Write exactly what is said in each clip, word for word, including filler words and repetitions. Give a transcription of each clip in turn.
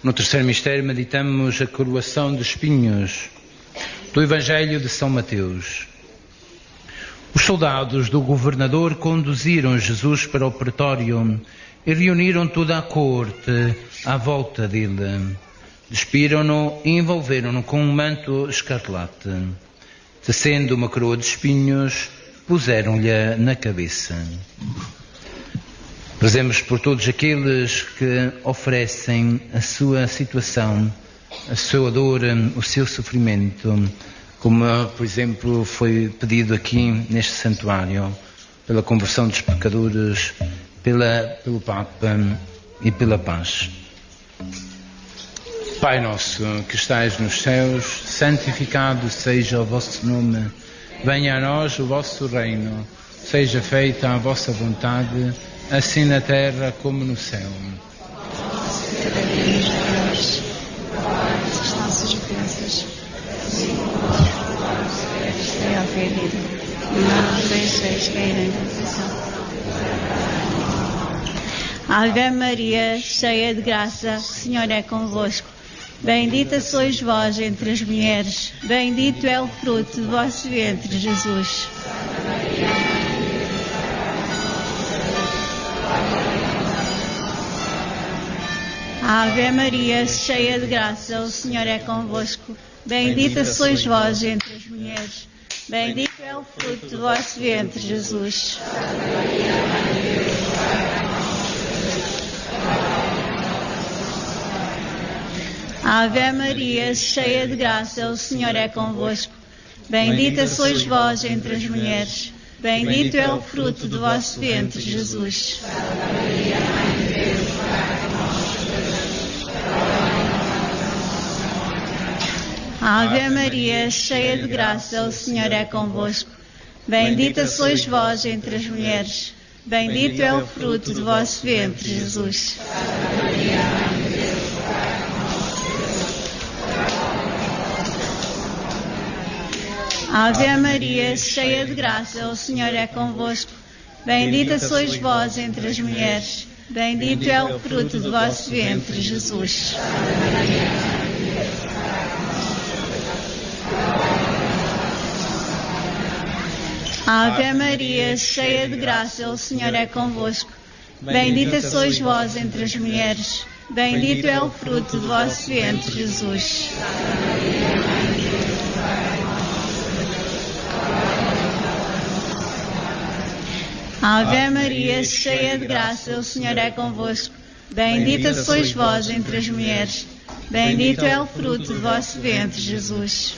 No terceiro mistério meditamos a coroação de espinhos do Evangelho de São Mateus. Os soldados do governador conduziram Jesus para o pretório e reuniram toda a corte à volta dele. Despiram-no e envolveram-no com um manto escarlate. Tecendo uma coroa de espinhos, puseram-lhe na cabeça. Rezemos por todos aqueles que oferecem a sua situação, a sua dor, o seu sofrimento, como, por exemplo, foi pedido aqui neste santuário, pela conversão dos pecadores, pela, pelo Papa e pela paz. Pai nosso, que estais nos céus, santificado seja o vosso nome. Venha a nós o vosso reino. Seja feita a vossa vontade, assim na terra como no céu. As nossas ofensas, e ofendido, não nos deixeis cair em tentação. Ave Maria, cheia de graça, o Senhor é convosco. Bendita sois vós entre as mulheres, bendito é o fruto do vosso ventre, Jesus. Ave Maria, cheia de graça, o Senhor é convosco. Bendita sois vós entre as mulheres, bendito é o fruto do vosso ventre, Jesus. Ave Maria, cheia de graça, o Senhor é convosco. Bendita sois vós entre as mulheres, bendito é o fruto do vosso ventre, Jesus. Ave Maria, cheia de graça, o Senhor é convosco. Bendita sois vós entre as mulheres, bendito é o fruto do vosso ventre, Jesus. Ave Maria, cheia de graça, o Senhor é convosco. Bendita sois vós entre as mulheres, bendito é o fruto do vosso ventre, Jesus. Ave Maria, cheia de graça, o Senhor é convosco. Bendita sois vós entre as mulheres, bendito é o fruto do vosso ventre, Jesus. Ave Maria, cheia de graça, o Senhor é convosco. Bendita sois vós entre as mulheres, bendito é o fruto do vosso ventre, Jesus.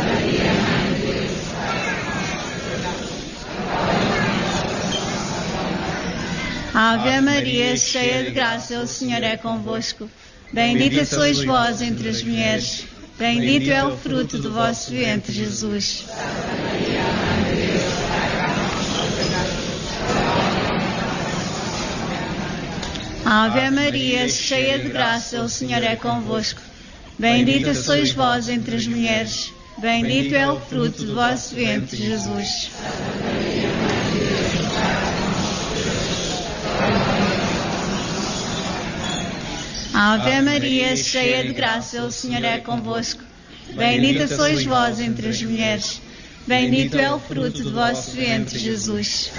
Ave Maria, cheia de graça, o Senhor é convosco. Bendita sois vós entre as mulheres, bendito é o fruto do vosso ventre, Jesus. Ave Maria, cheia de graça, o Senhor é convosco. Bendita sois vós entre as mulheres, bendito é o fruto do vosso ventre, Jesus. Ave Maria, cheia de graça, o Senhor é convosco. Bendita sois vós entre as mulheres, bendito é o fruto do vosso ventre, Jesus.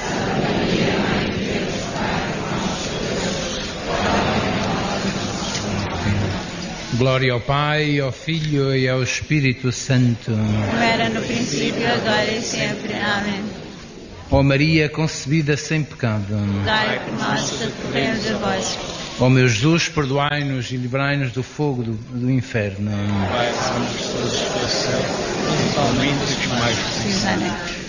Glória ao Pai, ao Filho e ao Espírito Santo. Como era no princípio, agora e sempre. Amém. Ó Maria, concebida sem pecado. Rogai por nós que recorremos a vós. Ó meu Jesus, perdoai-nos e livrai-nos do fogo do, do inferno. Pai, salve-nos todos pelo céu, principalmente os que mais precisam.